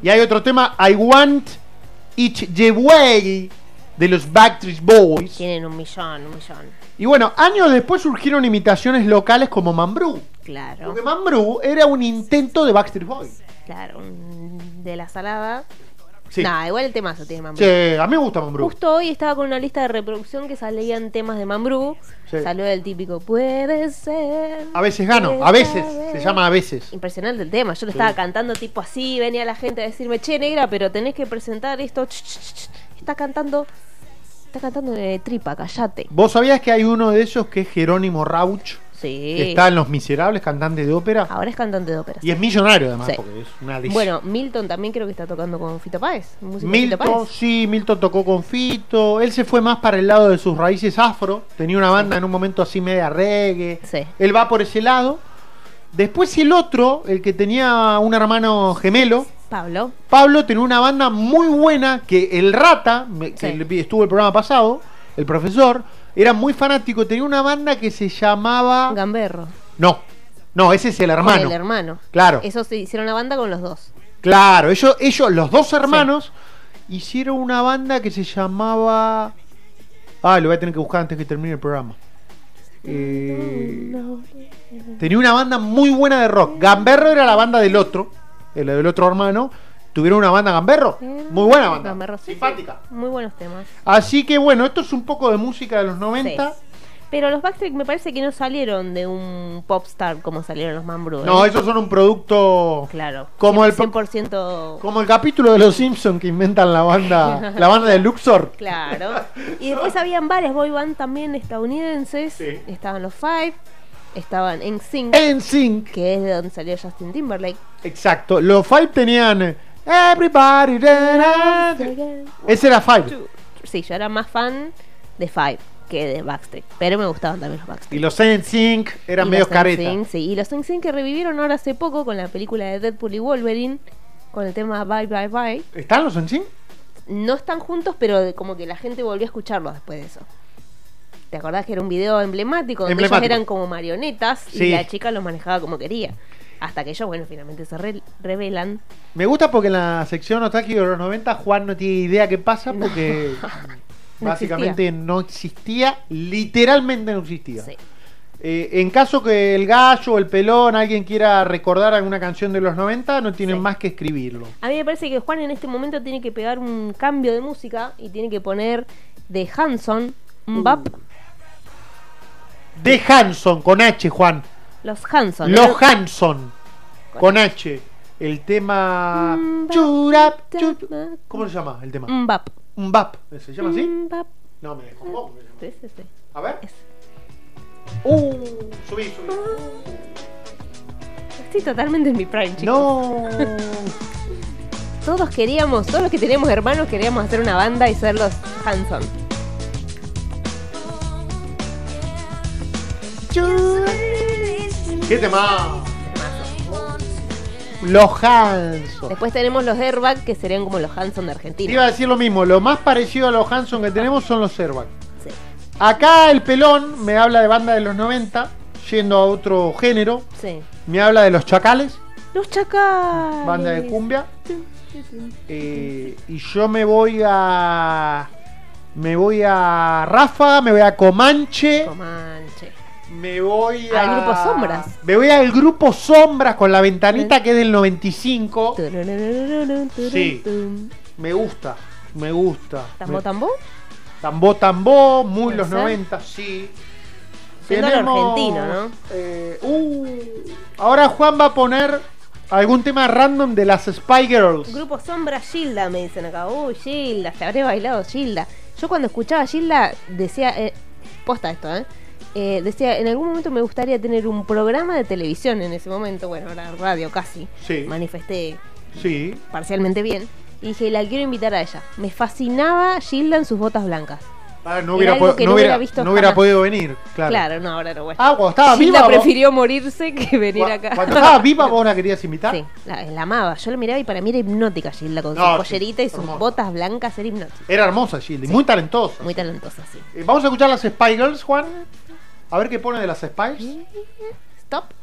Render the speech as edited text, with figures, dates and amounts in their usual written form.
Y hay otro tema, I Want It The Way, de los Backstreet Boys. Tienen un millón. Y bueno, años después surgieron imitaciones locales como Mambrú. Claro. Porque Mambrú era un intento de Backstreet Boys. Claro, de la salada. Sí. Nah, igual el temazo tiene Mambrú. Sí, a mí me gusta Mambrú. Justo hoy estaba con una lista de reproducción que salían temas de Mambrú. Sí. Salió el típico puede ser. A veces gano, a veces, se llama a veces. Impresionante el tema. Yo lo estaba cantando tipo así, venía la gente a decirme, che, negra, pero tenés que presentar esto. Está cantando de tripa, callate. ¿Vos sabías que hay uno de esos que es Jerónimo Rauch? Sí. Que está en Los Miserables, cantante de ópera. Ahora es cantante de ópera. Y es millonario además, Sí. porque es una delicia. Bueno, Milton también creo que está tocando con Fito Páez. Música de Fito Milton, Páez. sí, Milton tocó con Fito. Él se fue más para el lado de sus raíces afro. Tenía una banda en un momento así media reggae. Sí. Él va por ese lado. Después el otro, el que tenía un hermano gemelo, Pablo, tenía una banda muy buena que el Rata, que estuvo el programa pasado, el profesor, era muy fanático. Tenía una banda que se llamaba... Gamberro. No, ese es el hermano. El hermano. Claro. Eso se hicieron una banda con los dos. Claro, ellos los dos hermanos, hicieron una banda que se llamaba... lo voy a tener que buscar antes que termine el programa. Tenía una banda muy buena de rock. Gamberro era la banda del otro, el del otro hermano. Tuvieron una banda Gamberro, muy buena banda, Gamberro, sí, simpática. Sí. Muy buenos temas. Así que bueno, esto es un poco de música de los 90. Sí. Pero los Backstreet me parece que no salieron de un popstar como salieron los Mambrú. No, esos son un producto... Claro. Como 100%... Como el capítulo de Los Simpsons que inventan la banda de Luxor. Claro. Y después habían varias boy band también estadounidenses. Sí. Estaban los Five, estaban NSYNC, que es de donde salió Justin Timberlake. Exacto. Los Five tenían Everybody Dance. Ese era Five. Sí, yo era más fan de Five que de Backstreet, pero me gustaban también los Backstreet. Y los NSYNC eran medio caretas. Sí, y los NSYNC que revivieron ahora hace poco con la película de Deadpool y Wolverine, con el tema Bye Bye Bye. ¿Están los NSYNC? No están juntos, pero como que la gente volvió a escucharlos después de eso. ¿Te acordás que era un video emblemático donde ellos eran como marionetas y la chica los manejaba como quería? Hasta que ellos, bueno, finalmente se revelan. Me gusta porque en la sección Otaki de los 90 Juan no tiene idea qué pasa porque... Básicamente no existía, literalmente no existía. Sí. En caso que el Gallo o el Pelón, alguien quiera recordar alguna canción de los 90, no tienen más que escribirlo. A mí me parece que Juan en este momento tiene que pegar un cambio de música y tiene que poner de Hanson, Mbap. De Hanson, con H, Juan. Los Hanson. Los Hanson, con H. El tema... ¿Cómo se llama el tema? Mbap. Mbap, ¿se llama así? Mbap. No, me dejó. Sí. A ver. Subí. Estoy totalmente en mi prime, chicos. No. Todos los que teníamos hermanos queríamos hacer una banda y ser los Hanson. ¿Qué tema? Los Hanson. Después tenemos los Airbag, que serían como los Hanson de Argentina. Iba a decir lo mismo, lo más parecido a los Hanson que tenemos son los Airbag. Sí. Acá el Pelón me habla de banda de los 90, yendo a otro género. Sí. Me habla de los Chacales. Los Chacales. Banda de cumbia. Y yo me voy a Ráfaga, me voy a Comanche. Me voy al Grupo Sombras. Me voy al Grupo Sombras con La Ventanita, que es del 95. Sí. Me gusta. ¿Tambó? Muy los 90, sí. Siendo argentino, ¿no? Ahora Juan va a poner algún tema random de las Spy Girls. Grupo Sombra, Gilda, me dicen acá. Gilda, te habré bailado Gilda. Yo cuando escuchaba Gilda decía, posta esto, decía, en algún momento me gustaría tener un programa de televisión en ese momento. Bueno, ahora radio casi. Sí. Manifesté parcialmente bien. Y dije, la quiero invitar a ella. Me fascinaba Gilda en sus botas blancas. No hubiera podido venir, claro. Claro, no, ahora no. Bueno. Cuando estaba Gilda viva. prefirió morirse que venir acá. Cuando estaba viva, ¿vos la querías invitar? Sí, la amaba. Yo la miraba y para mí era hipnótica Gilda, con su pollerita y sus botas blancas, era hipnótica. Era hermosa Gilda, y muy talentosa. Muy talentosa, sí. Vamos a escuchar las Spy Girls, Juan. A ver qué pone de las Spies. Stop.